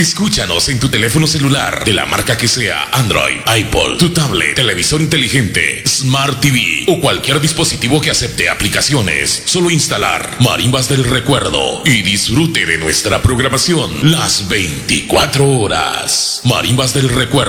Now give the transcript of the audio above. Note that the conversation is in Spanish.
Escúchanos en tu teléfono celular, de la marca que sea, Android, iPod, tu tablet, televisor inteligente, Smart TV o cualquier dispositivo que acepte aplicaciones. Solo instalar Marimbas del Recuerdo y disfrute de nuestra programación las 24 horas. Marimbas del Recuerdo.